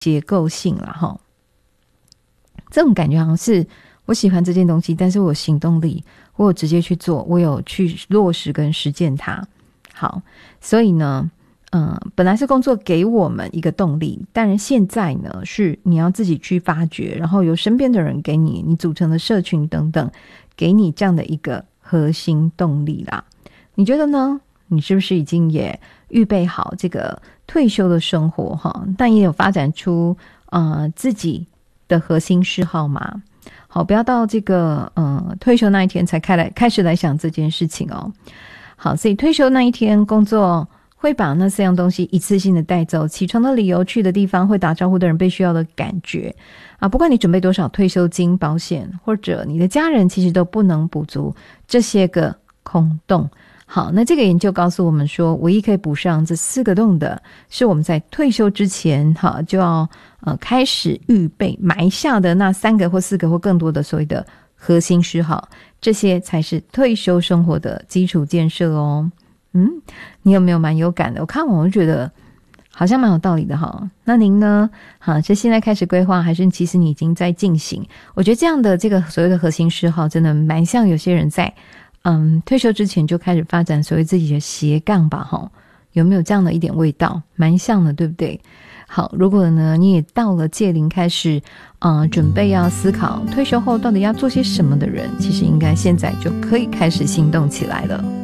结构性啦齁，这种感觉好像是我喜欢这件东西，但是我有行动力，我有直接去做，我有去落实跟实践它。好，所以呢本来是工作给我们一个动力，但是现在呢是你要自己去发掘，然后有身边的人给你组成的社群等等，给你这样的一个核心动力啦。你觉得呢？你是不是已经也预备好这个退休的生活哈？但也有发展出自己的核心嗜好吗？好，不要到这个退休那一天才开始来想这件事情哦。好，所以退休那一天工作会把那4样东西一次性的带走，起床的理由，去的地方，会打招呼的人，被需要的感觉啊，不管你准备多少退休金、保险，或者你的家人，其实都不能补足这些个空洞。好，那这个研究告诉我们说，唯一可以补上这4个洞的，是我们在退休之前就要开始预备埋下的那3个或4个或更多的所谓的核心嗜好，这些才是退休生活的基础建设哦。你有没有蛮有感的？我看我就觉得好像蛮有道理的哈。那您呢？是现在开始规划，还是其实你已经在进行？我觉得这样的这个所谓的核心嗜好，真的蛮像有些人在退休之前就开始发展所谓自己的斜杠吧齁，有没有这样的一点味道？蛮像的，对不对？好，如果呢你也到了届龄开始准备要思考退休后到底要做些什么的人，其实应该现在就可以开始行动起来了。